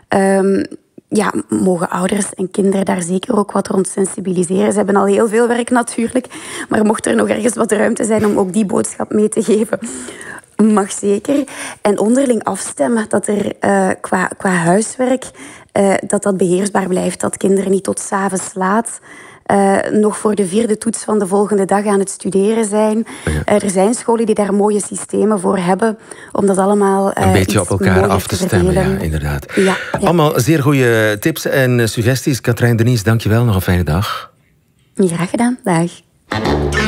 Mogen ouders en kinderen daar zeker ook wat rond sensibiliseren. Ze hebben al heel veel werk natuurlijk, maar mocht er nog ergens wat ruimte zijn om ook die boodschap mee te geven, mag zeker. En onderling afstemmen dat er qua huiswerk dat beheersbaar blijft, dat kinderen niet tot 's avonds laat nog voor de 4e toets van de volgende dag aan het studeren zijn. Ja. Er zijn scholen die daar mooie systemen voor hebben om dat allemaal een beetje op elkaar af te stemmen, ja, inderdaad. Ja. Allemaal zeer goede tips en suggesties. Katrijn, Denise, dankjewel. Nog een fijne dag. Graag gedaan. Dag.